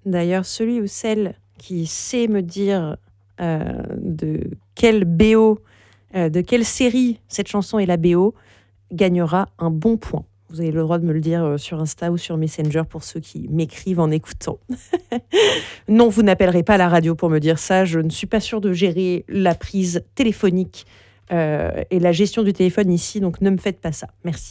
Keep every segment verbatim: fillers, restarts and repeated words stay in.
D'ailleurs, celui ou celle qui sait me dire euh, de quelle B O, euh, de quelle série cette chanson est la B O, gagnera un bon point. Vous avez le droit de me le dire sur Insta ou sur Messenger pour ceux qui m'écrivent en écoutant. Non, vous n'appellerez pas à la radio pour me dire ça. Je ne suis pas sûre de gérer la prise téléphonique euh, et la gestion du téléphone ici, donc ne me faites pas ça. Merci.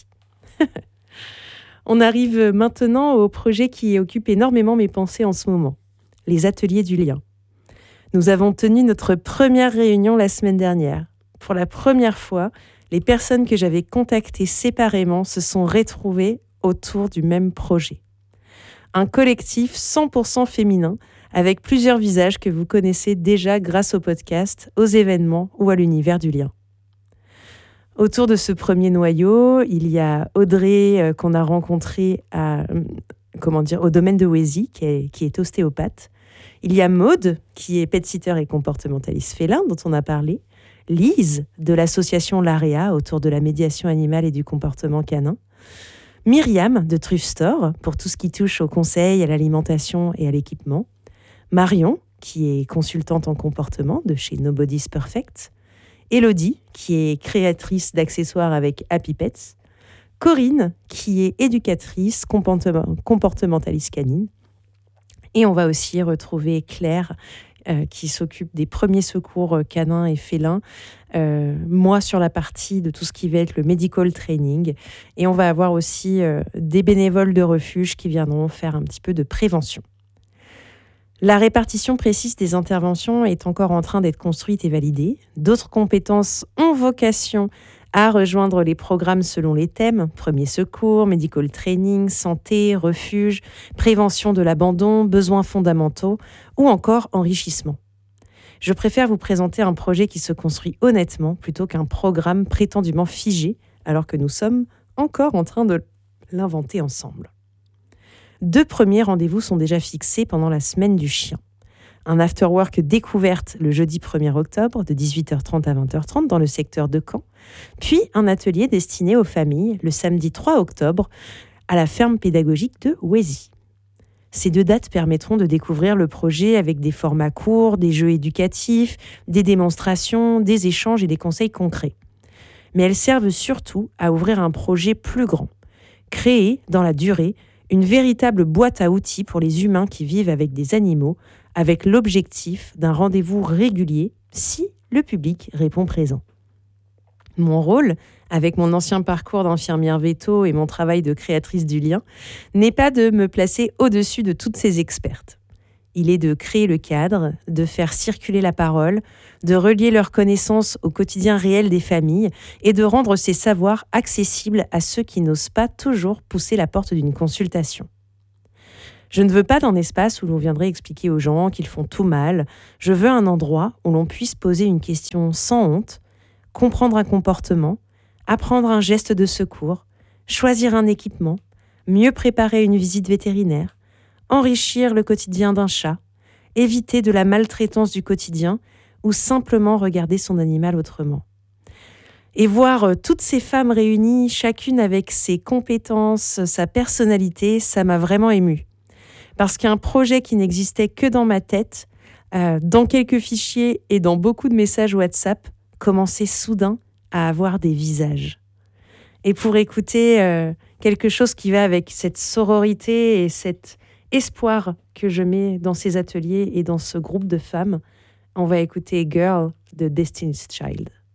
On arrive maintenant au projet qui occupe énormément mes pensées en ce moment, les ateliers du lien. Nous avons tenu notre première réunion la semaine dernière. Pour la première fois, les personnes que j'avais contactées séparément se sont retrouvées autour du même projet. Un collectif cent pour cent féminin avec plusieurs visages que vous connaissez déjà grâce au podcast, aux événements ou à l'univers du lien. Autour de ce premier noyau, il y a Audrey euh, qu'on a rencontrée à, euh, comment dire, au domaine de Wézy, qui est, qui est ostéopathe. Il y a Maude, qui est pet-sitter et comportementaliste félin, dont on a parlé. Lise, de l'association L'Area, autour de la médiation animale et du comportement canin. Myriam, de Truffe Store, pour tout ce qui touche au conseil, à l'alimentation et à l'équipement. Marion, qui est consultante en comportement de chez Nobody's Perfect. Élodie, qui est créatrice d'accessoires avec Happy Pets. Corinne, qui est éducatrice comportementaliste canine. Et on va aussi retrouver Claire, Euh, qui s'occupe des premiers secours canins et félins, euh, moi sur la partie de tout ce qui va être le medical training, et on va avoir aussi euh, des bénévoles de refuge qui viendront faire un petit peu de prévention. La répartition précise des interventions est encore en train d'être construite et validée. D'autres compétences ont vocation à rejoindre les programmes selon les thèmes, premier secours, medical training, santé, refuge, prévention de l'abandon, besoins fondamentaux ou encore enrichissement. Je préfère vous présenter un projet qui se construit honnêtement plutôt qu'un programme prétendument figé alors que nous sommes encore en train de l'inventer ensemble. Deux premiers rendez-vous sont déjà fixés pendant la semaine du chien. Un after-work découverte le jeudi premier octobre de dix-huit heures trente à vingt heures trente dans le secteur de Caen, puis un atelier destiné aux familles le samedi trois octobre à la ferme pédagogique de Wézy. Ces deux dates permettront de découvrir le projet avec des formats courts, des jeux éducatifs, des démonstrations, des échanges et des conseils concrets. Mais elles servent surtout à ouvrir un projet plus grand, créer dans la durée une véritable boîte à outils pour les humains qui vivent avec des animaux, avec l'objectif d'un rendez-vous régulier si le public répond présent. Mon rôle, avec mon ancien parcours d'infirmière véto et mon travail de créatrice du lien, n'est pas de me placer au-dessus de toutes ces expertes. Il est de créer le cadre, de faire circuler la parole, de relier leurs connaissances au quotidien réel des familles et de rendre ces savoirs accessibles à ceux qui n'osent pas toujours pousser la porte d'une consultation. Je ne veux pas d'un espace où l'on viendrait expliquer aux gens qu'ils font tout mal. Je veux un endroit où l'on puisse poser une question sans honte, comprendre un comportement, apprendre un geste de secours, choisir un équipement, mieux préparer une visite vétérinaire, enrichir le quotidien d'un chat, éviter de la maltraitance du quotidien ou simplement regarder son animal autrement. Et voir toutes ces femmes réunies, chacune avec ses compétences, sa personnalité, ça m'a vraiment émue. Parce qu'un projet qui n'existait que dans ma tête, euh, dans quelques fichiers et dans beaucoup de messages WhatsApp, commençait soudain à avoir des visages. Et pour écouter euh, quelque chose qui va avec cette sororité et cet espoir que je mets dans ces ateliers et dans ce groupe de femmes, on va écouter Girl de Destiny's Child.